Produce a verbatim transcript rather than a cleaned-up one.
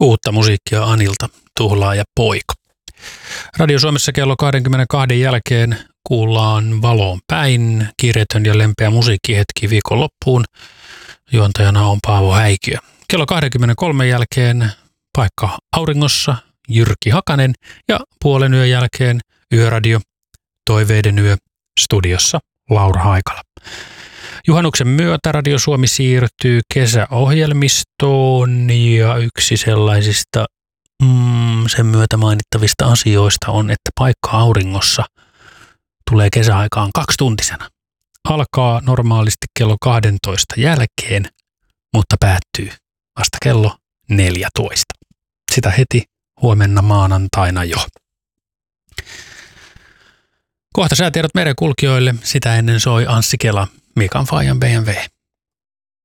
Uutta musiikkia Anilta, Tuhlaaja poika. Radio Suomessa kello kaksikymmentäkaksi jälkeen kuullaan Valoon päin, kiireetön ja lempeä musiikkihetki viikonloppuun. Juontajana on Paavo Häikiö. Kello kaksikymmentäkolme jälkeen Paikka auringossa, Jyrki Hakanen, ja puolen yön jälkeen Yöradio, Toiveiden yö, studiossa Laura Haikala. Juhannuksen myötä Radio Suomi siirtyy kesäohjelmistoon ja yksi sellaisista mm, sen myötä mainittavista asioista on, että Paikka auringossa tulee kesäaikaan kaksituntisena. Alkaa normaalisti kello kaksitoista jälkeen, mutta päättyy vasta kello neljätoista. Sitä heti huomenna maanantaina jo. Kohta säätiedot merenkulkijoille, sitä ennen soi Anssi Kela, Mikan Fajan B M W.